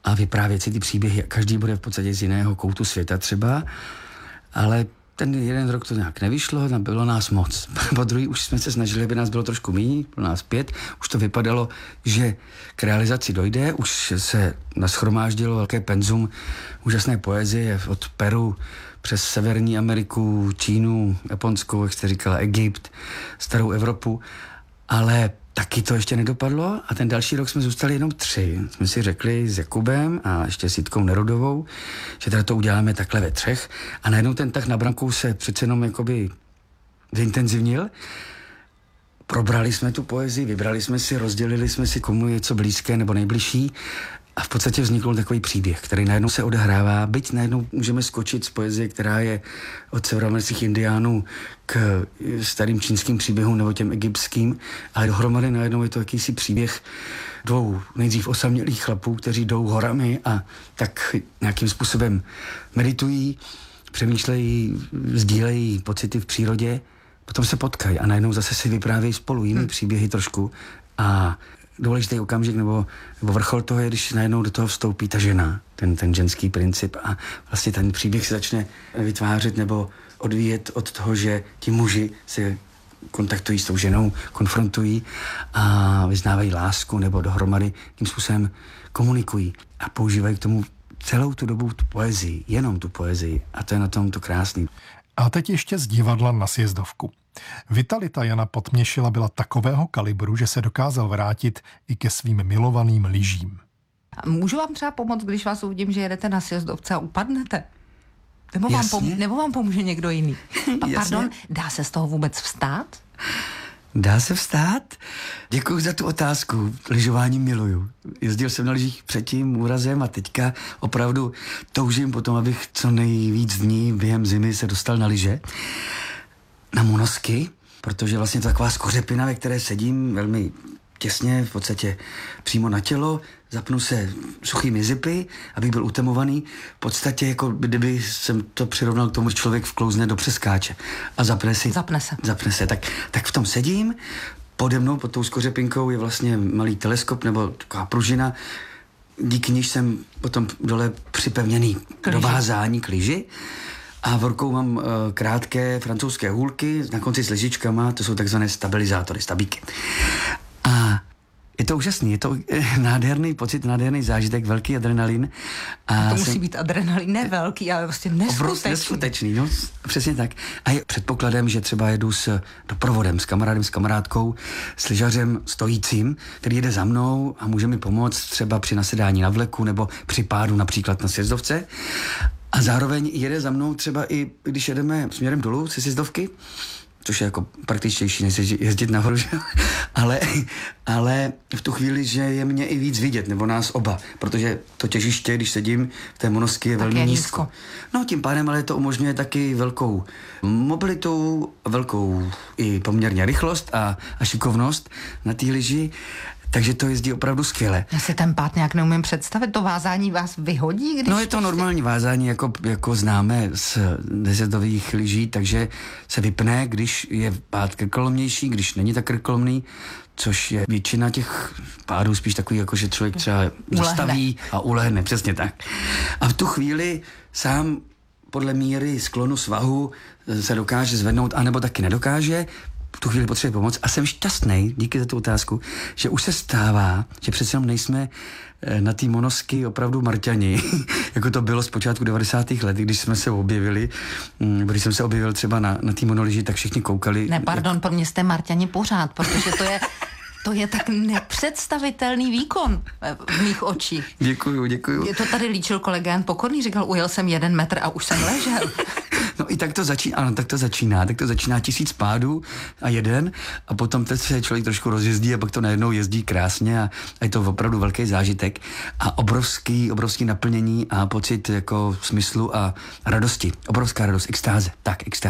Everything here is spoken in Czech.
a vyprávět si ty příběhy. Každý bude v podstatě z jiného koutu světa třeba, ale ten jeden rok to nějak nevyšlo, tam bylo nás moc. Po druhý už jsme se snažili, aby nás bylo trošku méně, bylo nás 5, už to vypadalo, že k realizaci dojde, už se nashromáždilo velké penzum úžasné poezie od Peru přes Severní Ameriku, Čínu, Japonsko, jak jste říkala, Egypt, starou Evropu, ale taky to ještě nedopadlo a ten další rok jsme zůstali jenom 3. Jsme si řekli s Jakubem a ještě s Jitkou Nerudovou, že teda to uděláme takhle ve 3 a najednou ten tah na branku se přece jenom jakoby zintenzivnil. Probrali jsme tu poezii, vybrali jsme si, rozdělili jsme si, komu je co blízké nebo nejbližší a v podstatě vznikl takový příběh, který najednou se odehrává, byť najednou můžeme skočit z poezie, která je od severoamerických indiánů k starým čínským příběhům nebo těm egyptským, ale dohromady najednou je to jakýsi příběh 2 nejdřív osamělých chlapů, kteří jdou horami a tak nějakým způsobem meditují, přemýšlejí, sdílejí pocity v přírodě, potom se potkají a najednou zase si vyprávějí spolu jiný příběhy trošku a důležitý okamžik nebo vrchol toho je, když najednou do toho vstoupí ta žena, ten ženský princip a vlastně ten příběh se začne vytvářet nebo odvíjet od toho, že ti muži se kontaktují s tou ženou, konfrontují a vyznávají lásku nebo dohromady tím způsobem komunikují a používají k tomu celou tu dobu tu poezii, jenom tu poezii a to je na tom to krásný. A teď ještě z divadla na sjezdovku. Vitalita Jana Podměšila byla takového kalibru, že se dokázal vrátit i ke svým milovaným lyžím. Můžu vám třeba pomoct, když vás uvidím, že jedete na sjezdovce a upadnete? Nebo vám pomůže někdo jiný? Pardon, dá se z toho vůbec vstát? Dá se vstát? Děkuji za tu otázku. Lyžování miluju. Jezdil jsem na lyžích před tím úrazem a teďka opravdu toužím potom, abych co nejvíc dní během zimy se dostal na lyže. Na monosky, protože vlastně to taková skořepina, ve které sedím velmi těsně, v podstatě přímo na tělo, zapnu se suchými zipy, abych byl utemovaný. V podstatě jako kdyby jsem to přirovnal k tomu, že člověk vklouzne do přeskáče a zapne se. Tak v tom sedím, pode mnou, pod tou skořepinkou je vlastně malý teleskop nebo taková pružina, díky níž jsem potom dole připevněný do vázání k lyži. A v rukou mám krátké francouzské hůlky, na konci s lyžičkama, to jsou takzvané stabilizátory, stabíky. A je to úžasný, je to nádherný pocit, nádherný zážitek, velký adrenalin. A to musí být adrenalin, ne velký, ale prostě neskutečný. No, přesně tak. A je předpokladem, že třeba jedu s doprovodem, s kamarádem, s kamarádkou, s lyžařem stojícím, který jede za mnou a může mi pomoct třeba při nasedání na vleku nebo při pádu například na sjezdovce. A zároveň jede za mnou třeba i, když jedeme směrem dolů se sjezdovky, což je jako praktičtější, než jezdit nahoru, ale v tu chvíli, že je mě i víc vidět, nebo nás oba, protože to těžiště, když sedím v té monosky, je velmi nízko. No tím pádem, ale to umožňuje taky velkou mobilitu, velkou i poměrně rychlost a šikovnost na té lyži. Takže to jezdí opravdu skvěle. Já si ten pád nějak neumím představit, to vázání vás vyhodí? Když no je to normální vázání, jako známe z dezetových lyží, takže se vypne, když je pád krkolomnější, když není tak krkolomný, což je většina těch pádů spíš takový, jako že člověk třeba zastaví a ulehne, přesně tak. A v tu chvíli sám podle míry sklonu svahu se dokáže zvednout, anebo taky nedokáže, v tu chvíli potřebuje pomoc a jsem šťastný, díky za tu otázku, že už se stává, že přece jenom nejsme na té monosky opravdu Marťani, jako to bylo z počátku 90. let, když jsme se objevili, když jsem se objevil třeba na té monolyži, tak všichni koukali. Ne, pardon, pro mě jste Marťani pořád, protože to je tak nepředstavitelný výkon v mých očích. Děkuju. Je to tady líčil kolega Jan Pokorný, říkal, ujel jsem 1 metr a už jsem ležel. No i tak to začíná, ano, tak to začíná 1000 pádů a jeden a potom teď se člověk trošku rozjezdí a pak to najednou jezdí krásně a je to opravdu velký zážitek a obrovský naplnění a pocit jako smyslu a radosti, obrovská radost, extáze,